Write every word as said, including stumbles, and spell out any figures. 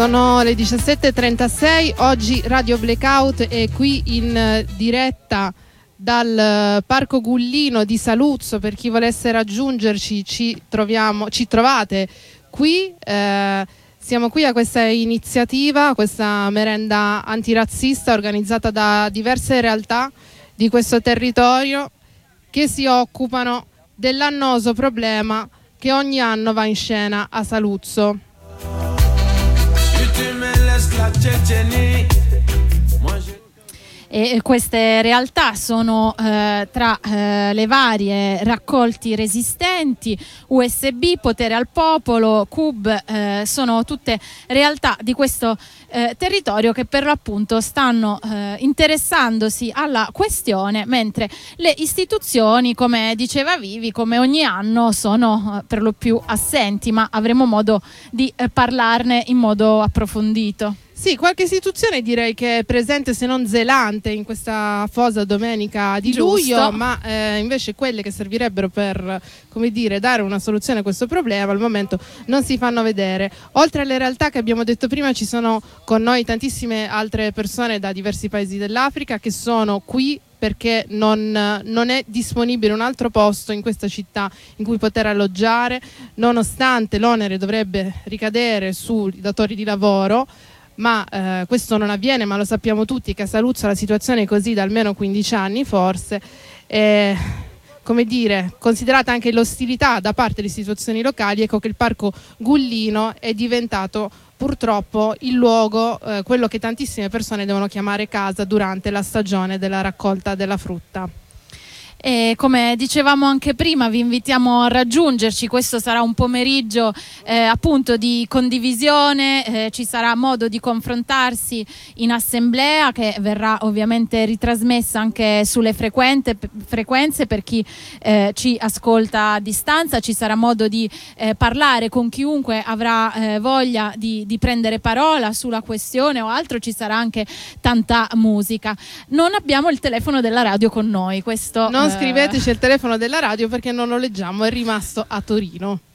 Sono le diciassette e trentasei, oggi Radio Blackout è qui in diretta dal Parco Gullino di Saluzzo. Per chi volesse raggiungerci ci, troviamo, ci trovate qui, eh, siamo qui a questa iniziativa, questa merenda antirazzista organizzata da diverse realtà di questo territorio che si occupano dell'annoso problema che ogni anno va in scena a Saluzzo. E queste realtà sono eh, tra eh, le varie raccolti resistenti, U S B, Potere al Popolo, C U B, eh, sono tutte realtà di questo eh, territorio che per l'appunto stanno eh, interessandosi alla questione, mentre le istituzioni, come diceva Vivi, come ogni anno sono eh, per lo più assenti, ma avremo modo di eh, parlarne in modo approfondito. Sì, qualche istituzione direi che è presente, se non zelante, in questa afosa domenica di Giusto. luglio, ma eh, invece quelle che servirebbero per, come dire, dare una soluzione a questo problema al momento non si fanno vedere. Oltre alle realtà che abbiamo detto prima, ci sono con noi tantissime altre persone da diversi paesi dell'Africa che sono qui perché non, non è disponibile un altro posto in questa città in cui poter alloggiare, nonostante l'onere dovrebbe ricadere sui datori di lavoro. Ma eh, questo non avviene, ma lo sappiamo tutti che a Saluzzo la situazione è così da almeno quindici anni forse. E, come dire, considerata anche l'ostilità da parte delle istituzioni locali, ecco che il Parco Gullino è diventato purtroppo il luogo, eh, quello che tantissime persone devono chiamare casa durante la stagione della raccolta della frutta. E come dicevamo anche prima, vi invitiamo a raggiungerci. Questo sarà un pomeriggio eh, appunto di condivisione, eh, ci sarà modo di confrontarsi in assemblea che verrà ovviamente ritrasmessa anche sulle frequente, frequenze per chi eh, ci ascolta a distanza. Ci sarà modo di eh, parlare con chiunque avrà eh, voglia di, di prendere parola sulla questione o altro. Ci sarà anche tanta musica. Non abbiamo il telefono della radio con noi, questo non scriveteci il telefono della radio perché non lo leggiamo, è rimasto a Torino.